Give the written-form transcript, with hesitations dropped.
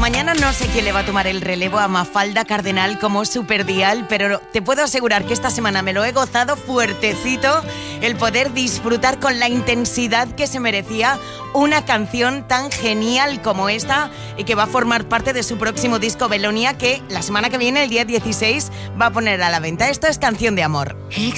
Mañana no sé quién le va a tomar el relevo a Mafalda Cardenal como superdial, pero te puedo asegurar que esta semana me lo he gozado fuertecito, el poder disfrutar con la intensidad que se merecía una canción tan genial como esta y que va a formar parte de su próximo disco Belonia, que la semana que viene, el día 16, va a poner a la venta. Esto es Canción de Amor.